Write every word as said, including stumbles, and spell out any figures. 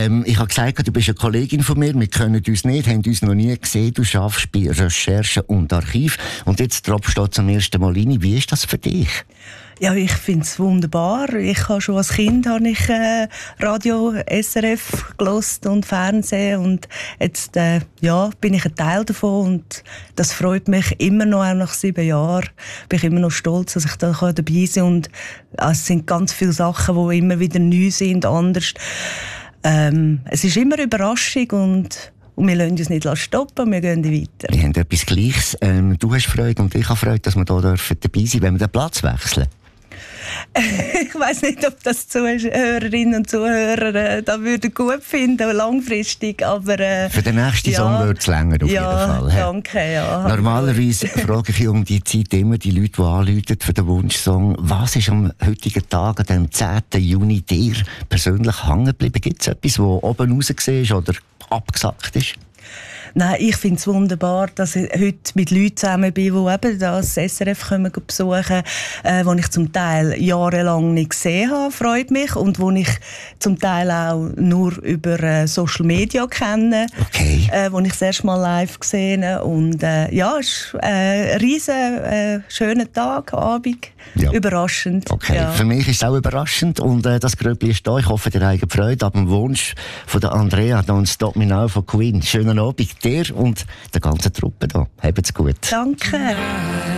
Ähm, ich habe gesagt, du bist eine Kollegin von mir, wir kennen uns nicht, haben uns noch nie gesehen, du arbeitest bei Recherche und Archiv und jetzt tropfst du zum ersten Mal rein. Wie ist das für dich? Ja, ich finde es wunderbar. Ich habe schon als Kind habe ich, äh, Radio S R F gehört und Fernsehen und jetzt äh, ja, bin ich ein Teil davon und das freut mich immer noch, auch nach sieben Jahren bin ich immer noch stolz, dass ich da dabei sein kann und äh, es sind ganz viele Sachen, die immer wieder neu sind, anders. Ähm, es ist immer eine Überraschung und Und wir lassen uns nicht stoppen, wir gehen weiter. Wir haben etwas Gleiches. Ähm, du hast Freude und ich habe Freude, dass wir hier dabei sein dürfen, wenn wir den Platz wechseln. Ich weiss nicht, ob das Zuhörerinnen und Zuhörer äh, das würden gut finden, langfristig, aber... Äh, Für den nächsten ja, Song wird es länger auf ja, jeden Fall. He? Danke, ja. Normalerweise frage ich um die Zeit immer die Leute, die anrufen für den Wunschsong, was ist am heutigen Tag, an dem zehnten Juni, dir persönlich hängen geblieben? Gibt es etwas, das oben raus war oder abgesackt ist? Nein, ich finde es wunderbar, dass ich heute mit Leuten zusammen bin, die eben das S R F kommen besuchen, äh, die ich zum Teil jahrelang nicht gesehen habe, freut mich, und die ich zum Teil auch nur über äh, Social Media kenne, okay. äh, wo ich das erste Mal live gesehen habe. Und äh, ja, es ist äh, ein riesen äh, schöner Tag, Abend, ja. Überraschend. Okay, ja. Für mich ist es auch überraschend und äh, das Gröbli ist da. Ich hoffe, ihr habt Freude ab dem Wunsch von der Andrea, Don't Stop Me Now von Queen. Schönen Abend dir und der ganzen Truppe da. Habt's gut. Danke.